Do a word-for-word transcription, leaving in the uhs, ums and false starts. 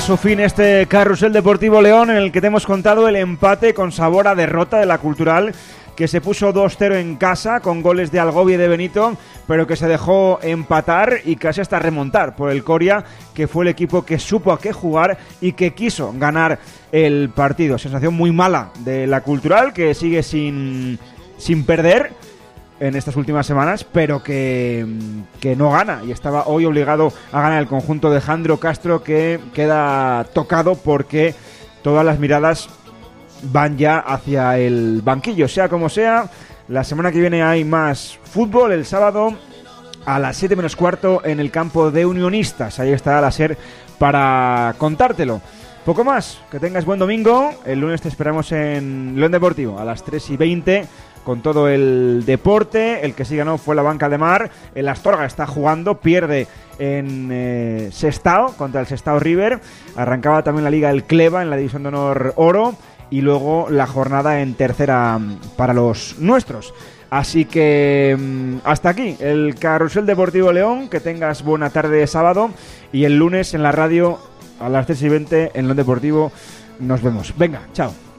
Su fin este Carrusel Deportivo León, en el que te hemos contado el empate con sabor a derrota de la Cultural, que se puso dos cero en casa con goles de Algovia y de Benito, pero que se dejó empatar y casi hasta remontar por el Coria, que fue el equipo que supo a qué jugar y que quiso ganar el partido. Sensación muy mala de la Cultural, que sigue sin, sin perder en estas últimas semanas, pero que, que no gana, y estaba hoy obligado a ganar el conjunto de Jandro Castro, que queda tocado porque todas las miradas van ya hacia el banquillo. Sea como sea, la semana que viene hay más fútbol. El sábado a las siete menos cuarto en el campo de Unionistas, ahí estará la SER para contártelo. Poco más, que tengas buen domingo. El lunes te esperamos en León Deportivo a las tres y veinte con todo el deporte. El que sí ganó fue la Banca de Mar. El Astorga está jugando, pierde en eh, Sestao contra el Sestao River. Arrancaba también la Liga El Cleva en la División de Honor Oro, y luego la jornada en tercera para los nuestros. Así que hasta aquí el Carrusel Deportivo León. Que tengas buena tarde de sábado, y el lunes en la radio a las tres y veinte en León Deportivo nos vemos. Venga, chao.